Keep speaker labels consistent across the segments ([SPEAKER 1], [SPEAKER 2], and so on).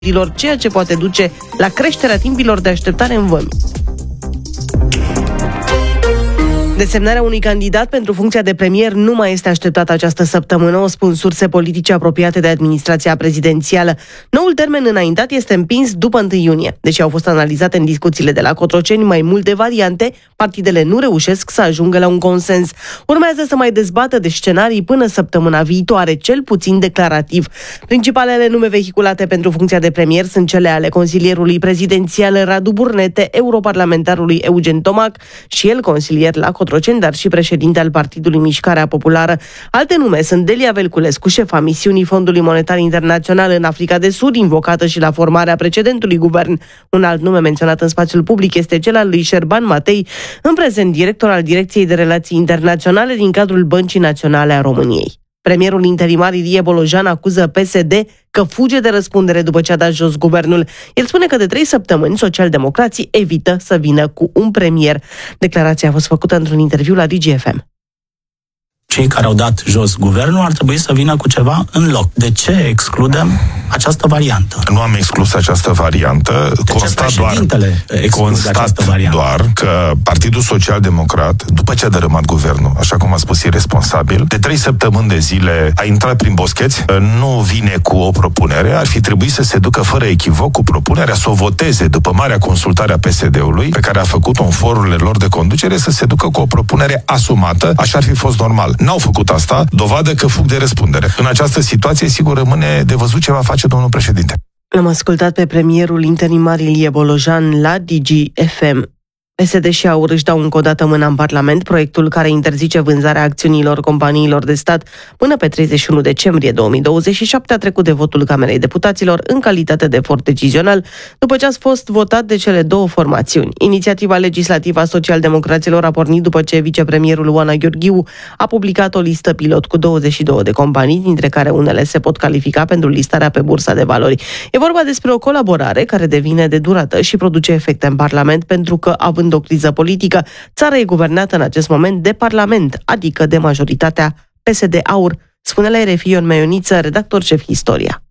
[SPEAKER 1] ceea ce poate duce la creșterea timpilor de așteptare în vămi. Desemnarea unui candidat pentru funcția de premier nu mai este așteptată această săptămână, o spun surse politice apropiate de administrația prezidențială. Noul termen înaintat este împins după 1 iunie. Deși au fost analizate în discuțiile de la Cotroceni mai multe variante, partidele nu reușesc să ajungă la un consens. Urmează să mai dezbată de scenarii până săptămâna viitoare, cel puțin declarativ. Principalele nume vehiculate pentru funcția de premier sunt cele ale consilierului prezidențial Radu Burnete, europarlamentarului Eugen Tomac și el consilier la Cotroceni, dar și președinte al Partidului Mișcarea Populară. Alte nume sunt Delia Velculescu, șefa misiunii Fondului Monetar Internațional în Africa de Sud, invocată și la formarea precedentului guvern. Un alt nume menționat în spațiul public este cel al lui Șerban Matei, în prezent director al Direcției de Relații Internaționale din cadrul Băncii Naționale a României. Premierul interimar Ilie Bolojan acuză PSD că fuge de răspundere după ce a dat jos guvernul. El spune că de 3 săptămâni socialdemocrații evită să vină cu un premier. Declarația a fost făcută într-un interviu la DGFM.
[SPEAKER 2] Cei care au dat jos guvernul ar trebui să vină cu ceva în loc. De ce excludem această variantă?
[SPEAKER 3] Nu am exclus această variantă. Constat doar că Partidul Social-Democrat, după ce a dărâmat guvernul, așa cum a spus irresponsabil, de 3 săptămâni de zile a intrat prin boscheți, nu vine cu o propunere, ar fi trebuit să se ducă fără echivoc cu propunerea, să o voteze după marea consultare a PSD-ului, pe care a făcut-o în forurile lor de conducere, să se ducă cu o propunere asumată, așa ar fi fost normal. N-au făcut asta, dovadă că fug de răspundere. În această situație, sigur, rămâne de văzut ce va face domnul președinte.
[SPEAKER 1] L-am ascultat pe premierul interimar Ilie Bolojan la DGFM. PSD și AUR își dau încă o dată mâna în Parlament proiectul care interzice vânzarea acțiunilor companiilor de stat până pe 31 decembrie 2027 a trecut de votul Camerei Deputaților în calitate de efort decizional, după ce a fost votat de cele două formațiuni. Inițiativa legislativă a socialdemocraților a pornit după ce vicepremierul Oana Gheorghiu a publicat o listă pilot cu 22 de companii, dintre care unele se pot califica pentru listarea pe bursa de valori. E vorba despre o colaborare care devine de durată și produce efecte în Parlament, pentru că, având o criză politică, țara e guvernată în acest moment de Parlament, adică de majoritatea PSD-AUR, spune la RFI Ion Meioniță, redactor șef Istoria.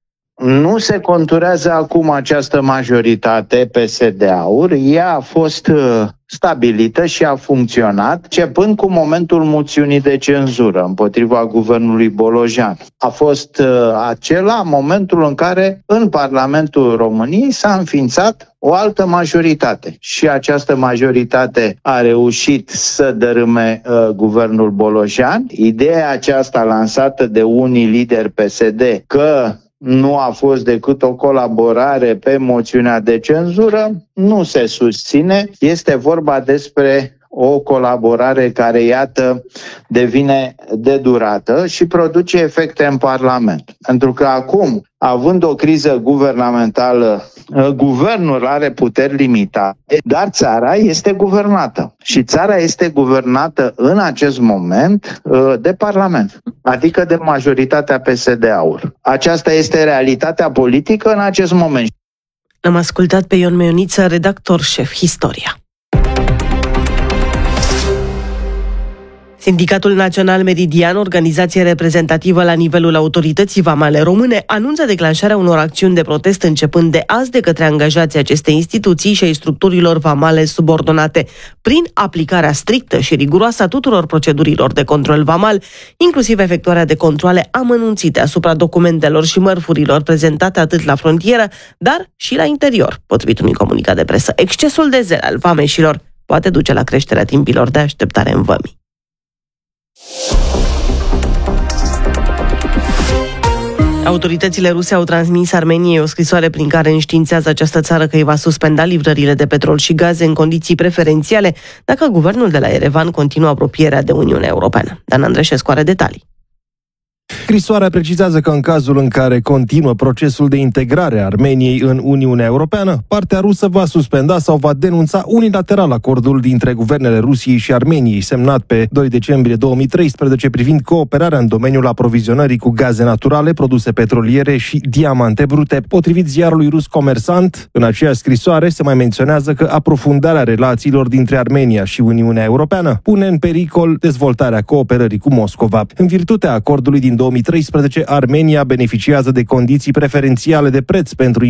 [SPEAKER 4] Nu se conturează acum această majoritate PSD-AUR, ea a fost stabilită și a funcționat, începând cu momentul moțiunii de cenzură împotriva guvernului Bolojan. A fost acela momentul în care în Parlamentul României s-a înființat o altă majoritate și această majoritate a reușit să dărâme guvernul Bolojan. Ideea aceasta lansată de unii lideri PSD că nu a fost decât o colaborare pe moțiunea de cenzură, nu se susține. Este vorba despre o colaborare care, iată, devine de durată și produce efecte în Parlament. Pentru că acum, având o criză guvernamentală, guvernul are puteri limitate, dar țara este guvernată. Și țara este guvernată în acest moment de Parlament, adică de majoritatea PSD-AUR. Aceasta este realitatea politică în acest moment.
[SPEAKER 1] Am ascultat pe Ion Meioniță, redactor șef Istoria. Sindicatul Național Meridian, organizație reprezentativă la nivelul autorității vamale române, anunță declanșarea unor acțiuni de protest începând de azi de către angajații acestei instituții și ai structurilor vamale subordonate, prin aplicarea strictă și riguroasă a tuturor procedurilor de control vamal, inclusiv efectuarea de controale amănunțite asupra documentelor și mărfurilor prezentate atât la frontieră, dar și la interior, potrivit unui comunicat de presă. Excesul de zel al vameșilor poate duce la creșterea timpilor de așteptare în vămi. Autoritățile ruse au transmis Armeniei o scrisoare prin care înștiințează această țară că îi va suspenda livrările de petrol și gaze în condiții preferențiale dacă guvernul de la Yerevan continuă apropierea de Uniunea Europeană. Dan Andreșescu are detalii.
[SPEAKER 5] Scrisoarea precizează că în cazul în care continuă procesul de integrare a Armeniei în Uniunea Europeană, partea rusă va suspenda sau va denunța unilateral acordul dintre guvernele Rusiei și Armeniei, semnat pe 2 decembrie 2013 privind cooperarea în domeniul aprovizionării cu gaze naturale, produse petroliere și diamante brute. Potrivit ziarului rus Comersant, în aceeași scrisoare se mai menționează că aprofundarea relațiilor dintre Armenia și Uniunea Europeană pune în pericol dezvoltarea cooperării cu Moscova. În virtutea acordului din 2013, Armenia beneficiază de condiții preferențiale de preț pentru